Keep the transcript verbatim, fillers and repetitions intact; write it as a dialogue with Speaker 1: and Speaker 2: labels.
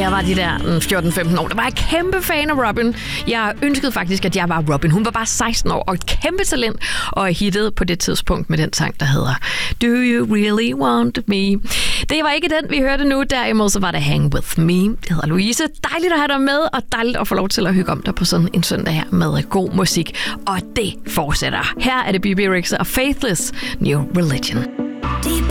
Speaker 1: jeg var de der fjorten femten år, der var jeg kæmpe fan af Robin. Jeg ønskede faktisk, at jeg var Robin. Hun var bare seksten år og et kæmpe talent, og hittede på det tidspunkt med den sang, der hedder Do You Really Want Me? Det var ikke den, vi hørte nu. Derimod så var det Hang With Me. Det hedder Louise. Dejligt at have dig med, og dejligt at få lov til at hygge om dig på sådan en søndag her med god musik. Og det fortsætter. Her er det B B Rexha og Faithless New Religion.